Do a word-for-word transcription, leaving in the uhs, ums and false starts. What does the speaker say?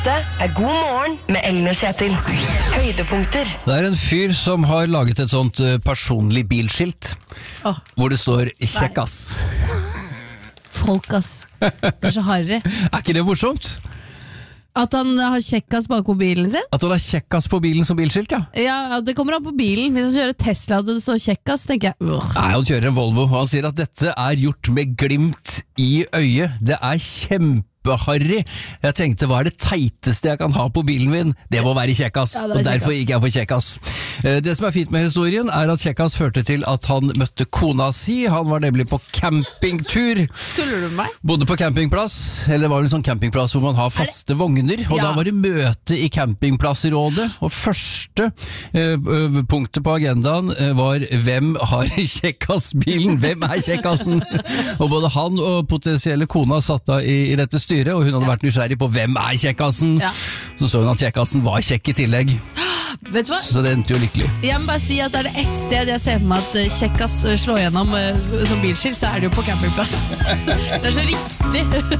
Dette er God morgen med Ellen og Kjetil. Høydepunkter. Det er en fyr som har laget et sånt uh, personlig bilskilt oh. hvor det står kjekkass. Folk ass. Det er så harry. Er ikke det morsomt? At han har kjekkass bak på bilen sin? At han har kjekkass på bilen som bilskilt, ja. Ja, det kommer an på bilen. Hvis han kjører Tesla og det står kjekkass, tenker jeg øh. Nei, han kjører en Volvo, og han sier at dette er gjort med glimt i øyet. Det er kjempe Harry. Jeg tenkte, hva er det teiteste jeg kan ha på bilen min? Det må være kjekkass, ja, og derfor gikk jeg for kjekkass. Det som er fint med historien er at kjekkass førte til at han møtte kona si. Han var nemlig på campingtur. Tuller du med meg? Bodde på campingplass, eller det var en sånn campingplass hvor man har faste vogner, og ja. Da var det møte i campingplassrådet, og første uh, punktet på agendaen uh, var hvem har kjekkassbilen? Hvem er kjekkassen? Og både han og potensielle kona satt da i, i dette styret, og hun hadde vært nysgjerrig på hvem er kjekkassen. Ja. Så så hun at kjekkassen var kjekk i tillegg. Vet du hva? Så det endte jo lykkelig. Jeg må bare si at er det ett sted jeg ser på meg at kjekkass slår gjennom uh, som bilskilt, så er det jo på campingplass. Det er så riktig.